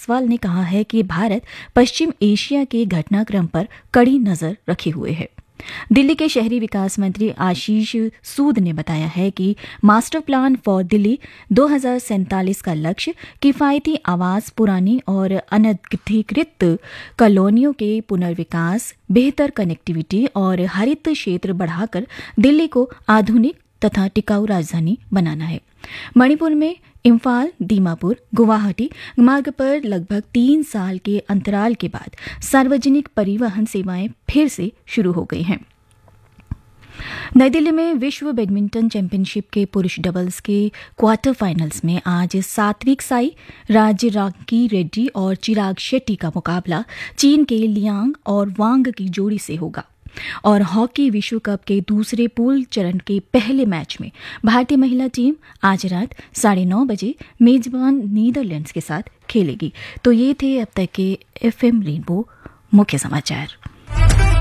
जायसवाल ने कहा है कि भारत पश्चिम एशिया के घटनाक्रम पर कड़ी नजर रखे हुए है। दिल्ली के शहरी विकास मंत्री आशीष सूद ने बताया है कि मास्टर प्लान फॉर दिल्ली 2047 का लक्ष्य किफायती आवास, पुरानी और अनधिकृत कॉलोनियों के पुनर्विकास, बेहतर कनेक्टिविटी और हरित क्षेत्र बढ़ाकर दिल्ली को आधुनिक तथा टिकाऊ राजधानी बनाना है। मणिपुर में इम्फाल, दीमापुर, गुवाहाटी मार्ग पर लगभग 3 साल के अंतराल के बाद सार्वजनिक परिवहन सेवाएं फिर से शुरू हो गई हैं। नई दिल्ली में विश्व बैडमिंटन चैंपियनशिप के पुरुष डबल्स के क्वार्टर फाइनल्स में आज सात्विक साई, राजरांकी रेड्डी और चिराग शेट्टी का मुकाबला चीन के लियांग और वांग की जोड़ी से होगा। और हॉकी विश्व कप के दूसरे पूल चरण के पहले मैच में भारतीय महिला टीम आज रात 9:30 बजे मेजबान नीदरलैंड्स के साथ खेलेगी। तो ये थे अब तक के FM रेनबो मुख्य समाचार।